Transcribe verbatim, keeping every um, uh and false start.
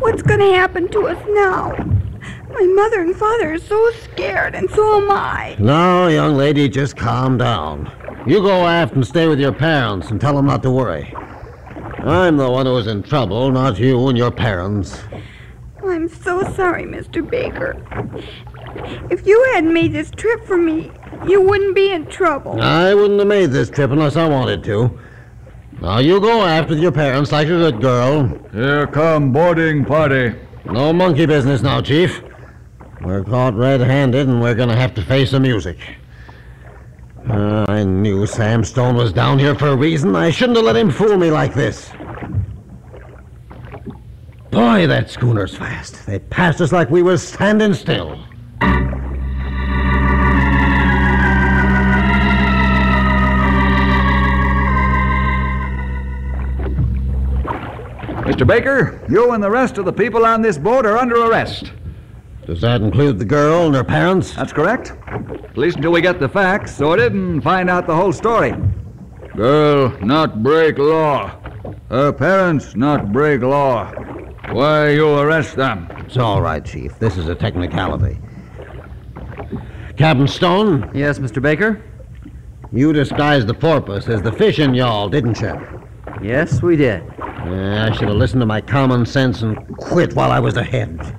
What's going to happen to us now? My mother and father are so scared, and so am I. No, young lady, just calm down. You go aft and stay with your parents and tell them not to worry. I'm the one who's in trouble, not you and your parents. I'm so sorry, Mister Baker. If you hadn't made this trip for me, you wouldn't be in trouble. I wouldn't have made this trip unless I wanted to. Now, you go aft with your parents like a good girl. Here come boarding party. No monkey business now, Chief. We're caught red-handed, and we're going to have to face the music. Uh, I knew Sam Stone was down here for a reason. I shouldn't have let him fool me like this. Boy, that schooner's fast. They passed us like we was standing still. Mister Baker, you and the rest of the people on this boat are under arrest. Does that include the girl and her parents? That's correct. At least until we get the facts sorted and find out the whole story. Girl not break law. Her parents not break law. Why you arrest them? It's all right, Chief. This is a technicality. Captain Stone? Yes, Mister Baker? You disguised the porpoise as the fishing yawl, didn't you? Yes, we did. Uh, I should have listened to my common sense and quit while I was ahead.